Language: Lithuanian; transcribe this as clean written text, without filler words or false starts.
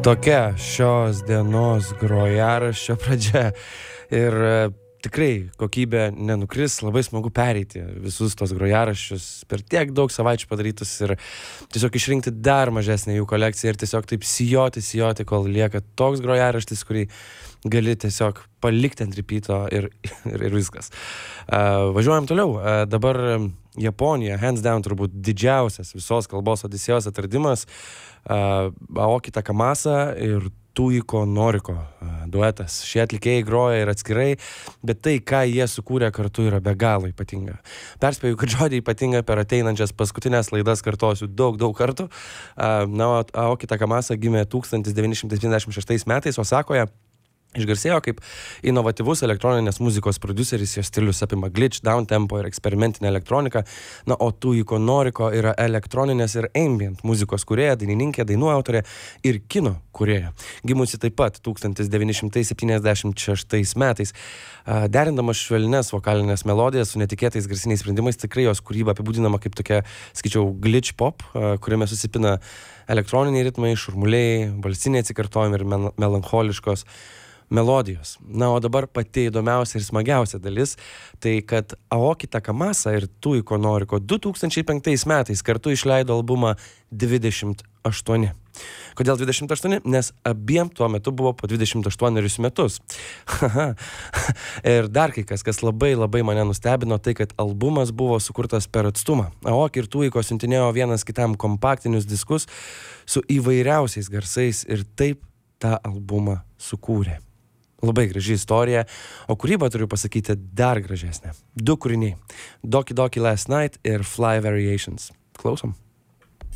Tokia šios dienos grojaraščio pradžia ir tikrai kokybė nenukris, labai smagu pereiti visus tos grojaraščius per tiek daug savaičių padarytus ir tiesiog išrinkti dar mažesnę jų kolekciją ir tiesiog taip sijoti, kol lieka toks grojaraštis, kurį gali tiesiog palikti ant repeato ir viskas. Važiuojam toliau. Dabar Japonija, hands down, turbūt didžiausias visos kalbos odisėjos atradimas. Aoki Takamasa ir Tuiko Noriko duetas. Šie atlikėjai groja ir atskirai, bet tai, ką jie sukūrė kartu, yra be galo ypatinga. Perspėju, kad žodį ypatinga per ateinančias paskutinės laidas kartosiu daug kartų. Aoki Takamasa gimė 1956 metais Osakoje. Išgarsėjo kaip inovatyvus elektroninės muzikos prodiuseris, jo stilius apima glitch, downtempo ir eksperimentinę elektroniką. O Tuiko Noriko yra elektroninės ir ambient muzikos kūrėja, dainininkė, dainų autorė ir kino kūrėja. Gimusi taip pat 1976 metais. Derindamas švelnes vokalinės melodijas su netikėtais garsiniais sprendimais, tikrai jos kūryba apibūdinama kaip tokia, sakyčiau, glitch pop, kuriame susipina elektroniniai ritmai, šurmuliai, balsiniai atsikartojimai ir melancholiškos melodijos. O dabar pati įdomiausia ir smagiausia dalis, tai kad Aoki Takamasa ir Tuiko Noriko 2005 metais kartu išleido albumą 28. Kodėl 28? Nes abiem tuo metu buvo po 28 metus. Ir dar kai kas labai mane nustebino, tai kad albumas buvo sukurtas per atstumą. Aoki ir Tuiko siuntinėjo vienas kitam kompaktinius diskus su įvairiausiais garsais ir taip tą albumą sukūrė. Labai graži istorija, o kūrybą turiu pasakyti dar gražesnė. 2 kūriniai. Doki Doki Last Night ir Fly Variations. Klausom.